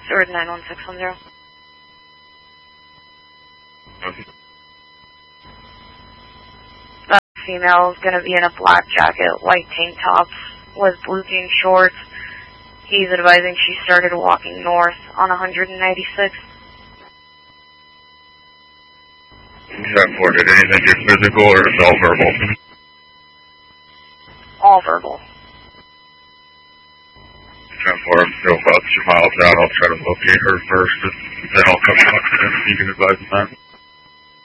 Seward 91610. Female is going to be in a black jacket, white tank top, with blue jean shorts. He's advising she started walking north on 196. Transport, did anything get physical or is all verbal? All verbal. Transport, I'm still about 2 miles out. I'll try to locate her first, and then I'll come up and you can advise on that.